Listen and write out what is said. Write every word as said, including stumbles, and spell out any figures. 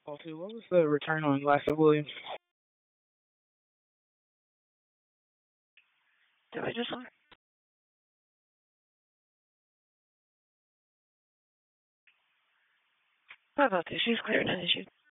Also, what was the return on Last of Williams? Did I just? What about this? She's clearing an issue.